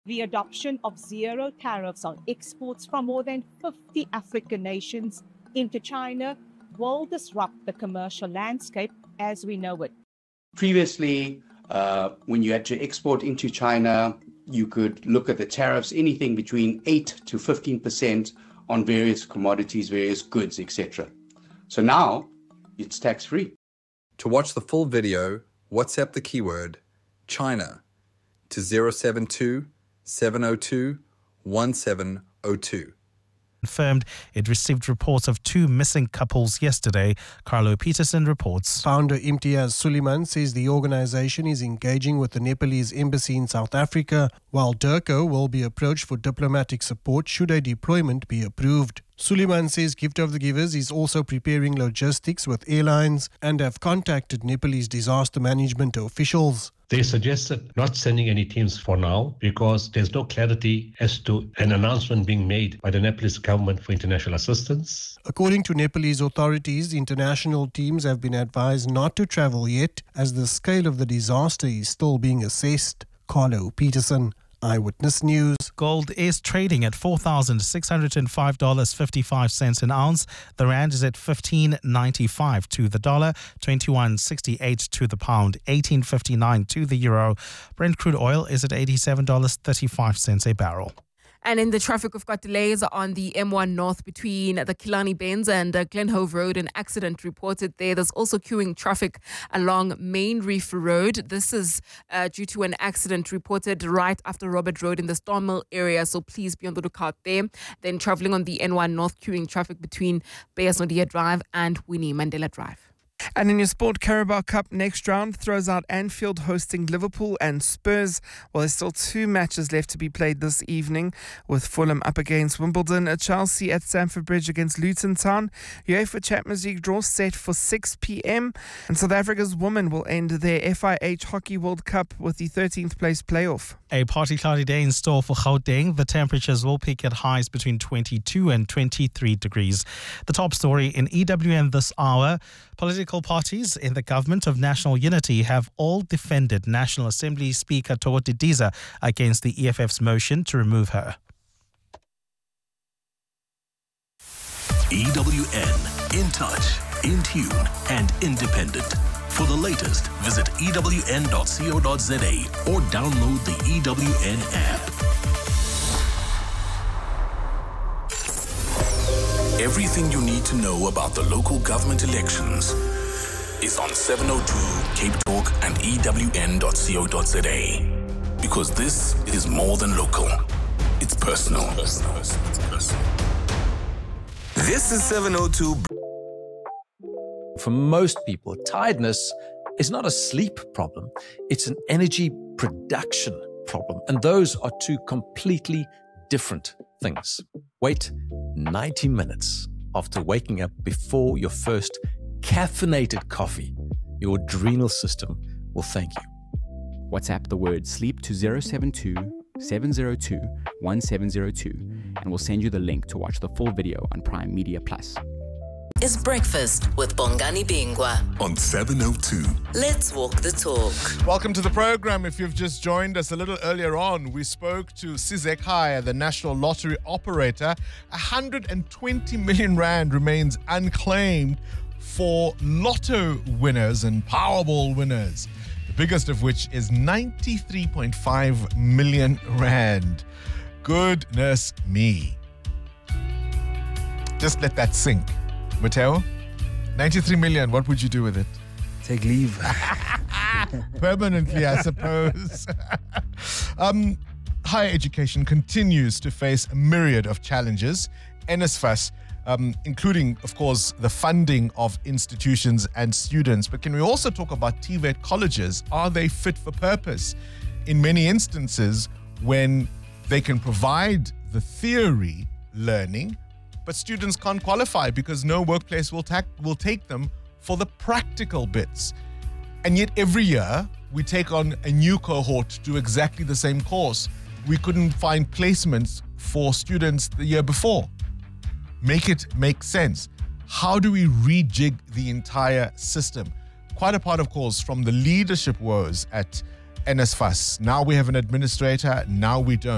The adoption of zero tariffs on exports from more than 50 African nations into China will disrupt the commercial landscape as we know it. Previously, when you had to export into China, you could look at the tariffs, anything between 8 to 15% on various commodities, various goods, etc. So now it's tax-free. To watch the full video, WhatsApp the keyword China to 072 702 1702. Confirmed it received reports of 2 missing couples yesterday. Carlo Peterson reports. Founder Imtiaz Suleiman says the organization is engaging with the Nepalese embassy in South Africa, while DIRCO will be approached for diplomatic support should a deployment be approved. Suleiman says Gift of the Givers is also preparing logistics with airlines and have contacted Nepalese disaster management officials. They suggested not sending any teams for now because there's no clarity as to an announcement being made by the Nepalese government for international assistance. According to Nepalese authorities, international teams have been advised not to travel yet as the scale of the disaster is still being assessed. Carlo Peterson, Eyewitness News. Gold is trading at $4,605.55 an ounce. The rand is at $15.95 to the dollar, $21.68 to the pound, $18.59 to the euro. Brent crude oil is at $87.35 a barrel. And in the traffic, we've got delays on the M1 North between the Killarney Bends and Glenhove Road. An accident reported there. There's also queuing traffic along Main Reef Road. This is due to an accident reported right after Robert Road in the Storm Mill area. So please be on the lookout there. Then travelling on the N1 North, queuing traffic between Beyers Naudé Drive and Winnie Mandela Drive. And in your Sport Carabao Cup next round throws out Anfield hosting Liverpool and Spurs. Well, there's still 2 matches left to be played this evening, with Fulham up against Wimbledon, Chelsea at Stamford Bridge against Luton Town. UEFA Champions League draw set for 6 p.m. And South Africa's women will end their FIH Hockey World Cup with the 13th place playoff. A partly cloudy day in store for Gauteng. The temperatures will peak at highs between 22 and 23 degrees. The top story in EWN this hour: political parties in the government of national unity have all defended National Assembly Speaker Thoko Didiza against the EFF's motion to remove her. EWN, in touch, in tune and independent. For the latest, visit ewn.co.za or download the EWN app. Everything you need to know about the local government elections is on 702 Cape Talk and ewn.co.za. Because this is more than local. It's personal. This is 702. For most people, tiredness is not a sleep problem. It's an energy production problem. And those are 2 completely different things. Wait 90 minutes after waking up before your first caffeinated coffee. Your adrenal system will thank you. WhatsApp the word sleep to 072 702 1702 and we'll send you the link to watch the full video on Prime Media Plus. Is Breakfast with Bongani Bingwa on 702. Let's walk the talk. Welcome to the program. If you've just joined us a little earlier on, we spoke to Sizek Haya, the National Lottery operator. 120 million rand remains unclaimed for lotto winners and Powerball winners, the biggest of which is 93.5 million rand. Goodness me. Just let that sink. Matteo, 93 million, what would you do with it? Take leave. Permanently, I suppose. Higher education continues to face a myriad of challenges. NSFAS, including, of course, the funding of institutions and students. But can we also talk about TVET colleges? Are they fit for purpose? In many instances, when they can provide the theory learning, but students can't qualify because no workplace will take them for the practical bits. And yet every year, we take on a new cohort to do exactly the same course. We couldn't find placements for students the year before. Make it make sense. How do we rejig the entire system? Quite apart, of course, from the leadership woes at NSFAS. Now we have an administrator, now we don't.